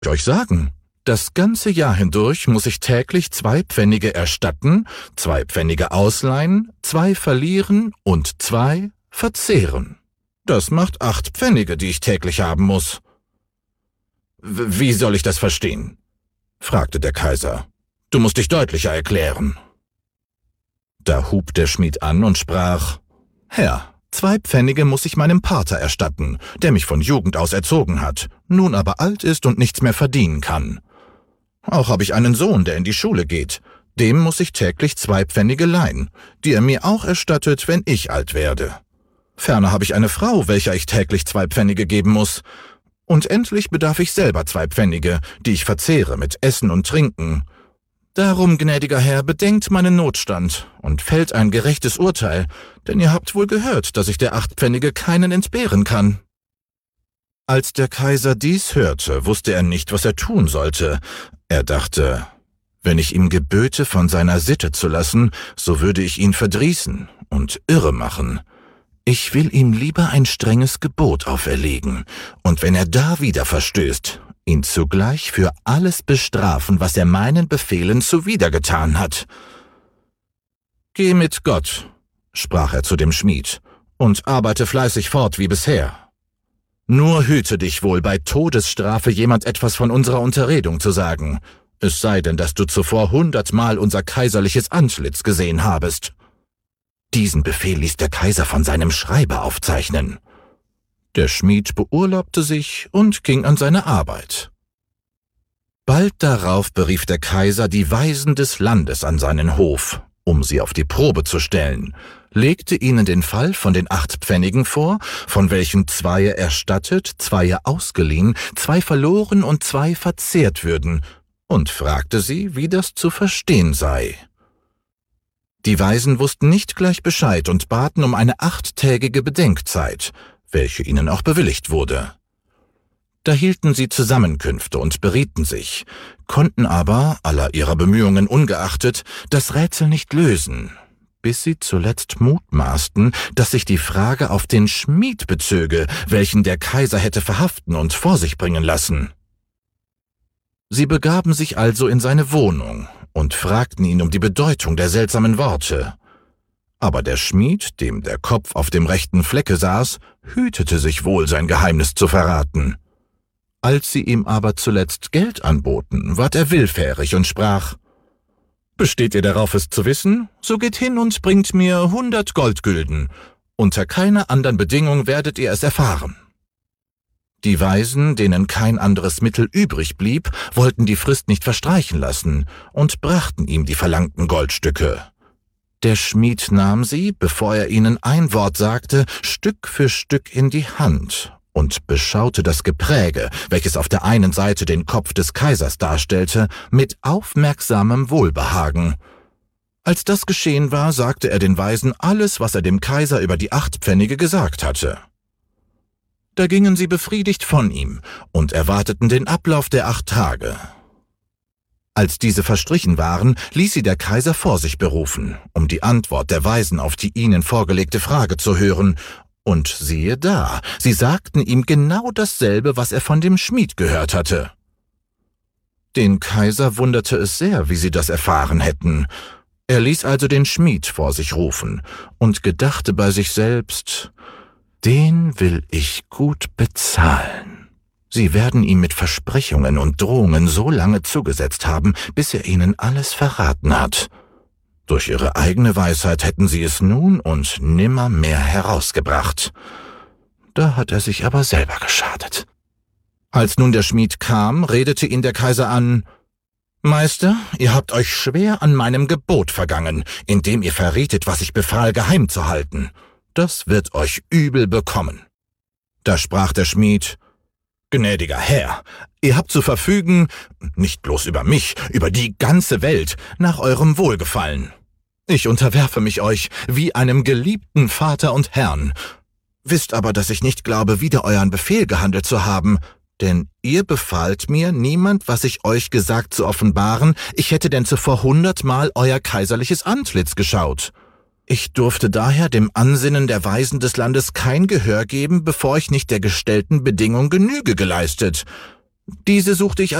euch sagen. Das ganze Jahr hindurch muss ich täglich 2 Pfennige erstatten, 2 Pfennige ausleihen, 2 verlieren und 2 verzehren. Das macht 8 Pfennige, die ich täglich haben muss. Wie soll ich das verstehen? Fragte der Kaiser. Du musst dich deutlicher erklären. Da hub der Schmied an und sprach: Herr, 2 Pfennige muss ich meinem Pater erstatten, der mich von Jugend aus erzogen hat, nun aber alt ist und nichts mehr verdienen kann. Auch habe ich einen Sohn, der in die Schule geht. Dem muss ich täglich 2 Pfennige leihen, die er mir auch erstattet, wenn ich alt werde. Ferner habe ich eine Frau, welcher ich täglich 2 Pfennige geben muss. Und endlich bedarf ich selber 2 Pfennige, die ich verzehre mit Essen und Trinken. Darum, gnädiger Herr, bedenkt meinen Notstand und fällt ein gerechtes Urteil, denn ihr habt wohl gehört, dass ich der 8 Pfennige keinen entbehren kann. Als der Kaiser dies hörte, wusste er nicht, was er tun sollte. Er dachte, wenn ich ihm geböte, von seiner Sitte zu lassen, so würde ich ihn verdrießen und irre machen. Ich will ihm lieber ein strenges Gebot auferlegen, und wenn er da wieder verstößt, ihn zugleich für alles bestrafen, was er meinen Befehlen zuwidergetan hat. »Geh mit Gott«, sprach er zu dem Schmied, »und arbeite fleißig fort wie bisher. Nur hüte dich wohl, bei Todesstrafe jemand etwas von unserer Unterredung zu sagen, es sei denn, dass du zuvor 100-mal unser kaiserliches Antlitz gesehen habest.« Diesen Befehl ließ der Kaiser von seinem Schreiber aufzeichnen. Der Schmied beurlaubte sich und ging an seine Arbeit. Bald darauf berief der Kaiser die Weisen des Landes an seinen Hof, um sie auf die Probe zu stellen, legte ihnen den Fall von den 8 Pfennigen vor, von welchen 2 erstattet, 2 ausgeliehen, 2 verloren und 2 verzehrt würden, und fragte sie, wie das zu verstehen sei. Die Weisen wussten nicht gleich Bescheid und baten um eine 8-tägige Bedenkzeit, welche ihnen auch bewilligt wurde. Da hielten sie Zusammenkünfte und berieten sich, konnten aber, aller ihrer Bemühungen ungeachtet, das Rätsel nicht lösen, bis sie zuletzt mutmaßten, dass sich die Frage auf den Schmied bezöge, welchen der Kaiser hätte verhaften und vor sich bringen lassen. Sie begaben sich also in seine Wohnung und fragten ihn um die Bedeutung der seltsamen Worte. Aber der Schmied, dem der Kopf auf dem rechten Flecke saß, hütete sich wohl, sein Geheimnis zu verraten. Als sie ihm aber zuletzt Geld anboten, ward er willfährig und sprach: »Besteht ihr darauf, es zu wissen? So geht hin und bringt mir 100 Goldgülden. Unter keiner anderen Bedingung werdet ihr es erfahren.« Die Weisen, denen kein anderes Mittel übrig blieb, wollten die Frist nicht verstreichen lassen und brachten ihm die verlangten Goldstücke. Der Schmied nahm sie, bevor er ihnen ein Wort sagte, Stück für Stück in die Hand und beschaute das Gepräge, welches auf der einen Seite den Kopf des Kaisers darstellte, mit aufmerksamem Wohlbehagen. Als das geschehen war, sagte er den Weisen alles, was er dem Kaiser über die 8 Pfennige gesagt hatte. Da gingen sie befriedigt von ihm und erwarteten den Ablauf der 8 Tage. Als diese verstrichen waren, ließ sie der Kaiser vor sich berufen, um die Antwort der Weisen auf die ihnen vorgelegte Frage zu hören, und siehe da, sie sagten ihm genau dasselbe, was er von dem Schmied gehört hatte. Den Kaiser wunderte es sehr, wie sie das erfahren hätten. Er ließ also den Schmied vor sich rufen und gedachte bei sich selbst: »Den will ich gut bezahlen. Sie werden ihm mit Versprechungen und Drohungen so lange zugesetzt haben, bis er ihnen alles verraten hat. Durch ihre eigene Weisheit hätten sie es nun und nimmermehr herausgebracht. Da hat er sich aber selber geschadet.« Als nun der Schmied kam, redete ihn der Kaiser an: »Meister, ihr habt euch schwer an meinem Gebot vergangen, indem ihr verrietet, was ich befahl, geheim zu halten. Das wird euch übel bekommen.« Da sprach der Schmied: »Gnädiger Herr, ihr habt zu verfügen, nicht bloß über mich, über die ganze Welt, nach eurem Wohlgefallen. Ich unterwerfe mich euch wie einem geliebten Vater und Herrn. Wisst aber, dass ich nicht glaube, wider euren Befehl gehandelt zu haben, denn ihr befahlt mir, niemand, was ich euch gesagt, zu offenbaren, ich hätte denn zuvor 100-mal euer kaiserliches Antlitz geschaut. Ich durfte daher dem Ansinnen der Weisen des Landes kein Gehör geben, bevor ich nicht der gestellten Bedingung Genüge geleistet. Diese suchte ich